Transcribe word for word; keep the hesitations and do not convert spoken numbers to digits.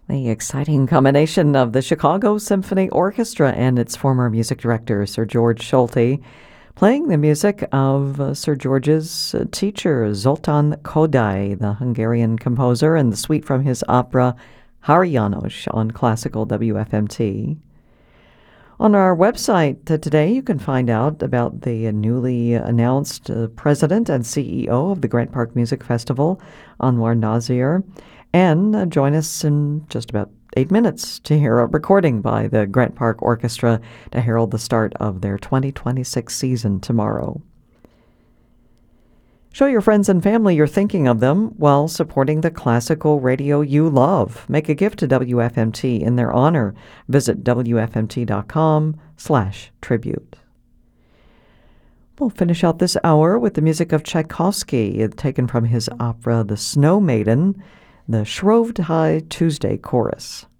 The exciting combination of the Chicago Symphony Orchestra and its former music director, Sir George Solti, playing the music of uh, Sir George's uh, teacher, Zoltán Kodály, the Hungarian composer, and the suite from his opera Hari János on classical W F M T. On our website uh, today, you can find out about the uh, newly announced uh, president and C E O of the Grant Park Music Festival, Anwar Nazir, and uh, join us in just about eight minutes to hear a recording by the Grant Park Orchestra to herald the start of their twenty twenty-six season tomorrow. Show your friends and family you're thinking of them while supporting the classical radio you love. Make a gift to W F M T in their honor. Visit W F M T dot com slash tribute. We'll finish out this hour with the music of Tchaikovsky, taken from his opera The Snow Maiden, the Shrovetide Tuesday Chorus.